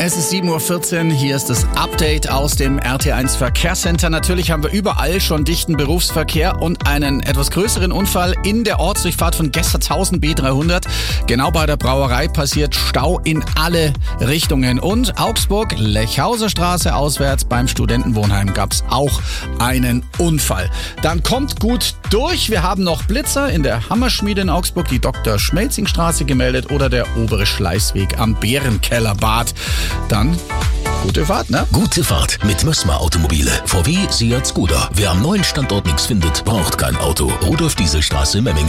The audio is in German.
Es ist 7.14 Uhr, hier ist das Update aus dem RT1 Verkehrscenter. Natürlich haben wir überall schon dichten Berufsverkehr und einen etwas größeren Unfall in der Ortsdurchfahrt von Gessertshausen B300. Genau bei der Brauerei passiert Stau in alle Richtungen. Und Augsburg, Lechhauser Straße auswärts beim Studentenwohnheim gab es auch einen Unfall. Dann kommt gut durch. Wir haben noch Blitzer in der Hammerschmiede in Augsburg, die Dr.-Schmelzing-Straße gemeldet oder der obere Schleißweg am Bärenkellerbad. Dann gute Fahrt, ne? Gute Fahrt mit Mössmer Automobile. VW, Seat, Skoda. Wer am neuen Standort nichts findet, braucht kein Auto. Rudolf-Diesel-Straße, Memmingen.